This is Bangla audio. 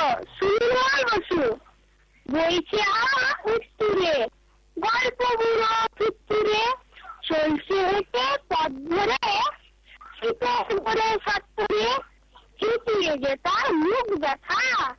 সুনির্মল বসু, বইছে হাওয়া উত্তুরে, গল্প বুড়ো ফিত্তুরে, চলছে হেঁটে পথ ধরে, শীতের ভোরে সত্তরে, চিতিয়ে যে তার মুখ ব্যথা।